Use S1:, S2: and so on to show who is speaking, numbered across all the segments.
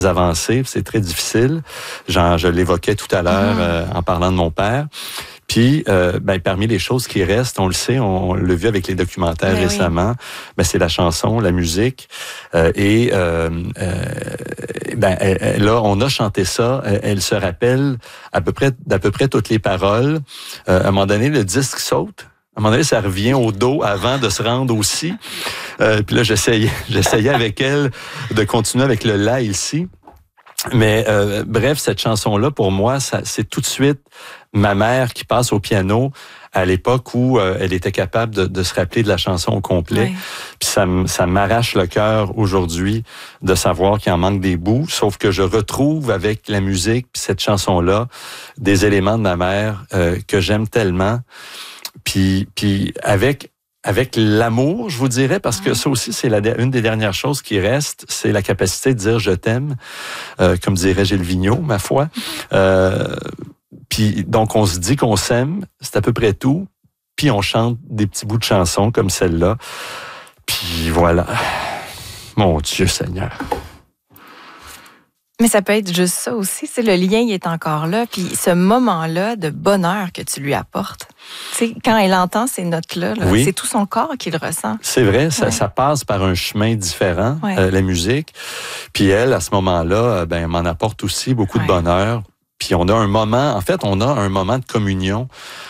S1: avancées, c'est très difficile. Je l'évoquais tout à l'heure en parlant de mon père. Puis, parmi les choses qui restent, on le sait, on l'a vu avec les documentaires récemment, c'est la chanson, la musique. Là, on a chanté ça. Elle se rappelle d'à peu près toutes les paroles. À un moment donné, le disque saute. À un moment donné, ça revient au dos avant de se rendre au si. Puis là, j'essayais avec elle de continuer avec le la et le si. Mais bref, cette chanson-là, pour moi, c'est tout de suite ma mère qui passe au piano à l'époque où elle était capable de se rappeler de la chanson au complet. Puis ça m'arrache le cœur aujourd'hui de savoir qu'il en manque des bouts, sauf que je retrouve avec la musique puis cette chanson-là des éléments de ma mère que j'aime tellement. Puis avec l'amour, je vous dirais, parce que ça aussi, c'est une des dernières choses qui reste, c'est la capacité de dire « je t'aime », comme dirait Gilles Vigneault, ma foi. Puis donc, on se dit qu'on s'aime, c'est à peu près tout, puis on chante des petits bouts de chansons comme celle-là. Puis voilà. Mon Dieu Seigneur.
S2: Mais ça peut être juste ça aussi, c'est le lien il est encore là, puis ce moment-là de bonheur que tu lui apportes. T'sais, quand elle entend ces notes-là, c'est tout son corps qui le ressent.
S1: C'est vrai, ça passe par un chemin différent, la musique. Puis elle, à ce moment-là, m'en apporte aussi beaucoup de bonheur. Puis on a un moment de communion.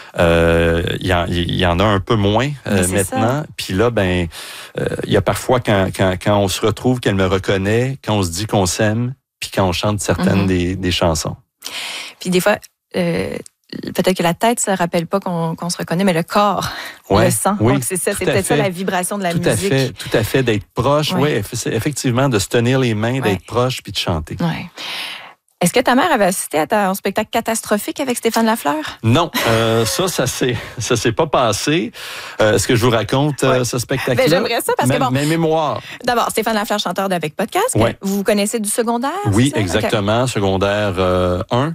S1: Il y en a un peu moins maintenant. Puis là, il y a parfois quand on se retrouve qu'elle me reconnaît, quand on se dit qu'on s'aime, puis quand on chante certaines des chansons.
S2: Puis des fois, peut-être que la tête ne se rappelle pas qu'on se reconnaît, mais le corps le sent.
S1: Oui,
S2: donc c'est ça, c'est peut-être ça la vibration de la musique.
S1: Tout à fait, d'être proche. Oui, effectivement, de se tenir les mains, d'être proche, puis de chanter.
S2: Oui. Est-ce que ta mère avait assisté à ton spectacle catastrophique avec Stéphane Lafleur? Non,
S1: ça s'est pas passé. Est-ce que je vous raconte ce spectacle-là?
S2: J'aimerais ça parce que
S1: mes mémoires.
S2: D'abord, Stéphane Lafleur, chanteur d'Avec Podcast. Vous vous connaissez du secondaire?
S1: Oui, exactement. Secondaire 1.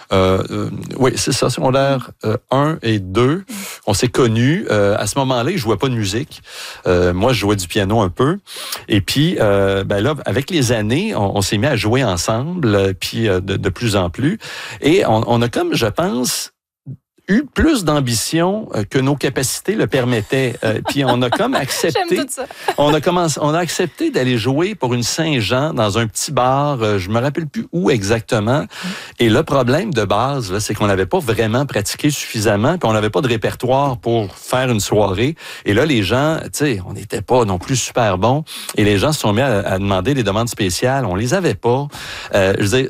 S1: Oui, c'est ça, secondaire 1 et 2. On s'est connus. À ce moment-là, il jouait pas de musique. Moi, je jouais du piano un peu. Et puis, là, avec les années, on s'est mis à jouer ensemble. Puis de plus en plus. Et on a comme, je pense, eu plus d'ambition que nos capacités le permettaient. Puis on a comme accepté.
S2: J'aime tout ça.
S1: on a accepté d'aller jouer pour une Saint-Jean dans un petit bar. Je me rappelle plus où exactement. Et le problème de base, là, c'est qu'on n'avait pas vraiment pratiqué suffisamment. Puis on n'avait pas de répertoire pour faire une soirée. Et là, les gens, tu sais, on n'était pas non plus super bons. Et les gens se sont mis à demander des demandes spéciales. On les avait pas. Je veux dire,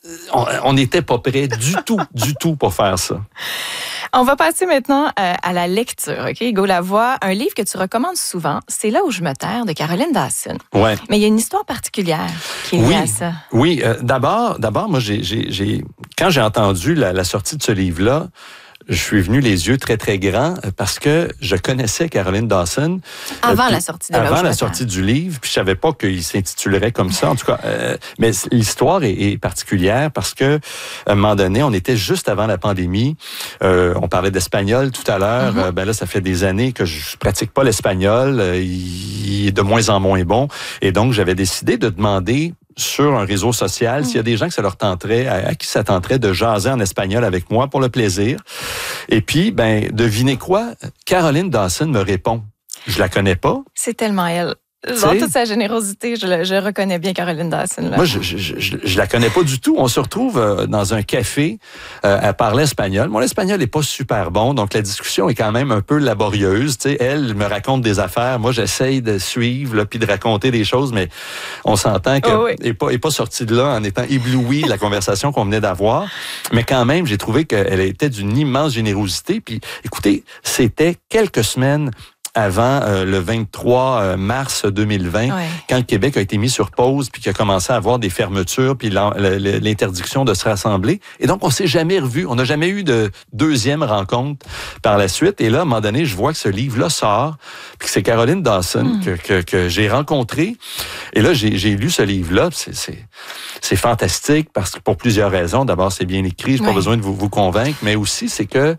S1: on n'était pas prêts du tout pour faire ça.
S2: On va passer maintenant à la lecture, OK? Hugo Lavoie, un livre que tu recommandes souvent, C'est là où je me terre, de Caroline Dawson.
S1: Ouais.
S2: Mais il y a une histoire particulière qui est liée à ça.
S1: Oui, d'abord, moi, quand j'ai entendu la sortie de ce livre-là, je suis venu les yeux très, très grands parce que je connaissais Caroline Dawson.
S2: Avant la sortie de
S1: Avant la sortie du livre, puis je savais pas qu'il s'intitulerait comme ça. En tout cas, mais l'histoire est particulière parce que à un moment donné, on était juste avant la pandémie. On parlait d'espagnol tout à l'heure. Là, ça fait des années que je pratique pas l'espagnol. Il est de moins en moins bon. Et donc, j'avais décidé de demander sur un réseau social, s'il y a des gens que ça leur tenterait, à qui ça tenterait de jaser en espagnol avec moi pour le plaisir. Et puis, devinez quoi? Caroline Dawson me répond. Je la connais pas.
S2: C'est tellement elle. Dans toute sa générosité, je reconnais bien Caroline Dawson. Là.
S1: Moi, je la connais pas du tout. On se retrouve dans un café à parler espagnol. Mon espagnol n'est pas super bon, donc la discussion est quand même un peu laborieuse. Tu sais, elle me raconte des affaires. Moi, j'essaye de suivre là, puis de raconter des choses, mais on s'entend qu'elle est pas sortie de là en étant éblouie de la conversation qu'on venait d'avoir. Mais quand même, j'ai trouvé qu'elle était d'une immense générosité. Puis, écoutez, c'était quelques semaines avant le 23 mars 2020, quand le Québec a été mis sur pause, puis qu'il a commencé à avoir des fermetures, puis l'interdiction de se rassembler. Et donc, on s'est jamais revus. On n'a jamais eu de deuxième rencontre par la suite. Et là, à un moment donné, je vois que ce livre-là sort, puis que c'est Caroline Dawson que j'ai rencontrée. Et là, j'ai lu ce livre-là. C'est fantastique parce que pour plusieurs raisons. D'abord, c'est bien écrit. J'ai pas besoin de vous convaincre, mais aussi, c'est que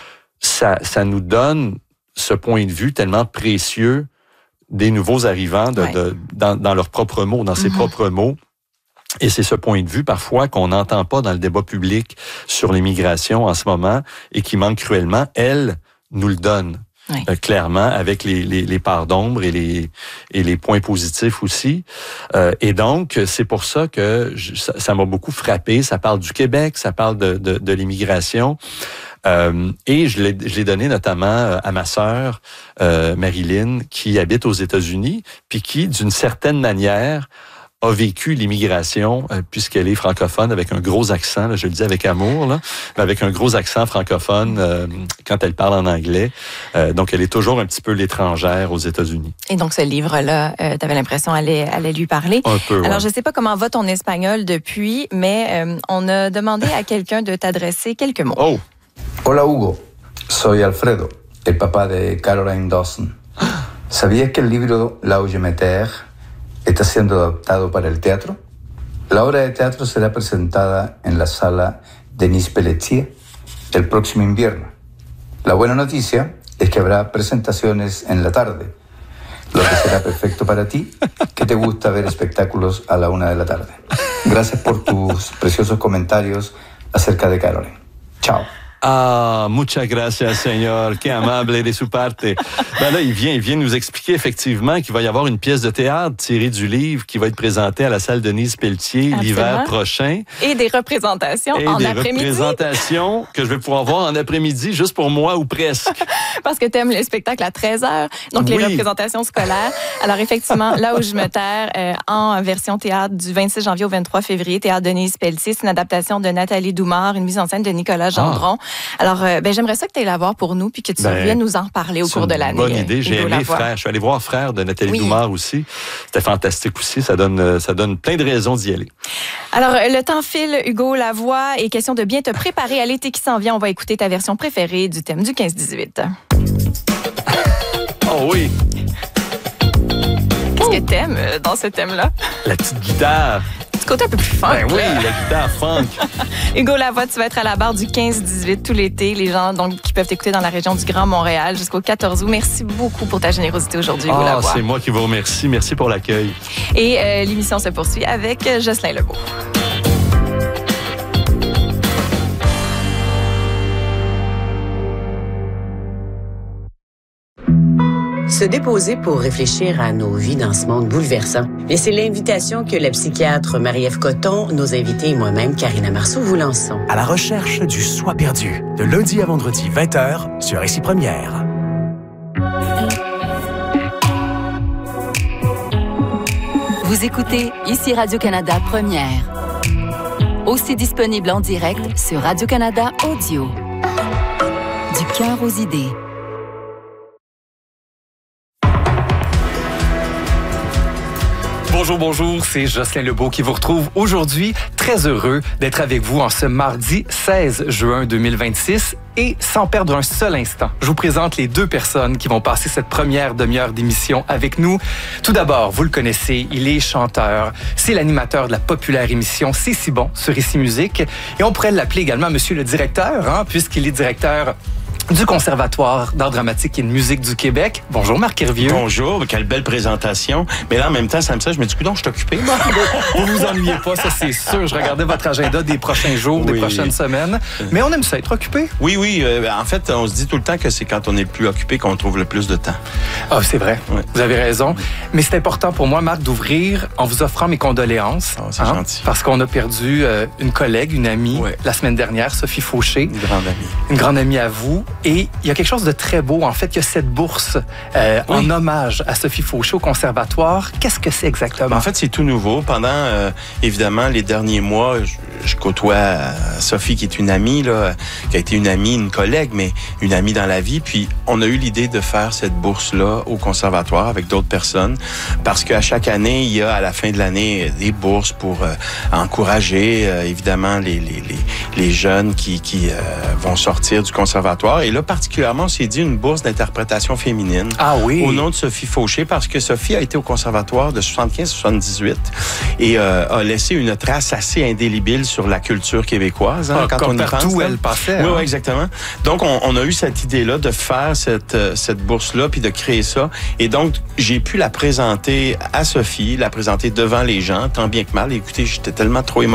S1: ça nous donne ce point de vue tellement précieux des nouveaux arrivants dans leurs propres mots, dans ses propres mots. Et c'est ce point de vue, parfois, qu'on n'entend pas dans le débat public sur l'immigration en ce moment et qui manque cruellement. Elle nous le donne. Oui. Clairement, avec les parts d'ombre et les points positifs aussi. Et donc, c'est pour ça que ça m'a beaucoup frappé. Ça parle du Québec, ça parle de l'immigration. Et je l'ai donné notamment à ma sœur, Marilyn, qui habite aux États-Unis, puis qui, d'une certaine manière, a vécu l'immigration, puisqu'elle est francophone, avec un gros accent, là, je le dis avec amour, là, mais avec un gros accent francophone quand elle parle en anglais. Donc, elle est toujours un petit peu l'étrangère aux États-Unis. Et
S2: donc, ce livre-là, tu avais l'impression allait lui parler.
S1: Un peu,
S2: Alors, je sais pas comment va ton espagnol depuis, mais on a demandé à quelqu'un de t'adresser quelques mots.
S1: Oh!
S3: Hola, Hugo. Soy Alfredo, el papá de Caroline Dawson. ¿Sabías que el libro La Huye está siendo adaptado para el teatro? La obra de teatro será presentada en la sala Denis Pelletier el próximo invierno. La buena noticia es que habrá presentaciones en la tarde, lo que será perfecto para ti, que te gusta ver espectáculos a la 1 de la tarde. Gracias por tus preciosos comentarios acerca de Caroline. Chao.
S1: Ah, muchas gracias, señor. Qué amable de su parte. Ben là, il vient nous expliquer effectivement qu'il va y avoir une pièce de théâtre tirée du livre qui va être présentée à la salle Denise Pelletier l'hiver prochain.
S2: Et des représentations en après-midi.
S1: Des représentations que je vais pouvoir voir en après-midi, juste pour moi ou presque.
S2: Parce que tu aimes les spectacles à 13h, donc les représentations scolaires. Alors effectivement, Là où je me terre, en version théâtre du 26 janvier au 23 février, théâtre Denise Pelletier, c'est une adaptation de Nathalie Doumard, une mise en scène de Nicolas Gendron. Alors, j'aimerais ça que tu ailles la voir pour nous puis que tu viennes nous en parler au cours de l'année.
S1: Bonne idée. J'ai aimé Frère. Je suis allé voir Frère de Nathalie Doumard aussi. C'était fantastique aussi. Ça donne plein de raisons d'y aller.
S2: Alors, le temps file, Hugo Lavoie, et question de bien te préparer à l'été qui s'en vient. On va écouter ta version préférée du thème du 15-18.
S1: Oh oui!
S2: Qu'est-ce que t'aimes dans ce thème-là?
S1: La petite guitare.
S2: Côté un peu plus funk.
S1: Ben oui, la guitare funk.
S2: Hugo Lavoie, tu vas être à la barre du 15-18 tout l'été. Les gens donc qui peuvent t'écouter dans la région du Grand Montréal jusqu'au 14 août. Merci beaucoup pour ta générosité aujourd'hui, Hugo Lavoie.
S1: C'est moi qui vous remercie. Merci pour l'accueil.
S2: Et l'émission se poursuit avec Jocelyn Lebeau.
S4: Se déposer pour réfléchir à nos vies dans ce monde bouleversant. Et c'est l'invitation que la psychiatre Marie-Ève Coton, nos invités et moi-même, Karina Marceau, vous lançons.
S5: À la recherche du soi perdu, de lundi à vendredi 20h sur Ici Première.
S6: Vous écoutez Ici Radio-Canada Première. Aussi disponible en direct sur Radio-Canada Audio. Du cœur aux idées.
S7: Bonjour, c'est Jocelyn Lebeau qui vous retrouve aujourd'hui. Très heureux d'être avec vous en ce mardi 16 juin 2026 et sans perdre un seul instant, je vous présente les deux personnes qui vont passer cette première demi-heure d'émission avec nous. Tout d'abord, vous le connaissez, il est chanteur, c'est l'animateur de la populaire émission C'est si bon sur Ici Musique et on pourrait l'appeler également Monsieur le directeur, puisqu'il est directeur du Conservatoire d'art dramatique et de musique du Québec. Bonjour Marc Hervieux.
S8: Bonjour, quelle belle présentation. Mais là, en même temps, ça me dit, je me dis, coudonc, je suis occupé.
S7: Vous vous ennuyez pas, ça c'est sûr. Je regardais votre agenda des prochains jours, des prochaines semaines. Mais on aime ça, être occupé.
S8: Oui. En fait, on se dit tout le temps que c'est quand on est le plus occupé qu'on trouve le plus de temps.
S7: Ah, c'est vrai. Oui. Vous avez raison. Mais c'est important pour moi, Marc, d'ouvrir en vous offrant mes condoléances.
S8: Oh, c'est gentil.
S7: Parce qu'on a perdu une collègue, une amie, la semaine dernière, Sophie Fauché.
S8: Une grande amie.
S7: Une grande amie à vous. Et il y a quelque chose de très beau. En fait, il y a cette bourse en hommage à Sophie Fauché au Conservatoire. Qu'est-ce que c'est exactement?
S8: En fait, c'est tout nouveau. Pendant, évidemment, les derniers mois, je côtoie Sophie, qui est une amie, là, qui a été une amie, une collègue, mais une amie dans la vie. Puis, on a eu l'idée de faire cette bourse-là au Conservatoire avec d'autres personnes. Parce qu'à chaque année, il y a, à la fin de l'année, des bourses pour encourager, évidemment, les jeunes qui vont sortir du Conservatoire. Et là, particulièrement, on s'est dit une bourse d'interprétation féminine.
S7: Ah oui?
S8: Au nom de Sophie Fauché, parce que Sophie a été au conservatoire de 75-78 et a laissé une trace assez indélébile sur la culture québécoise, hein, quand on y pense.
S7: Partout où elle passait.
S8: Oui, exactement. Donc, on a eu cette idée-là de faire cette bourse-là, puis de créer ça. Et donc, j'ai pu la présenter à Sophie, la présenter devant les gens, tant bien que mal. Écoutez, j'étais tellement trop émotif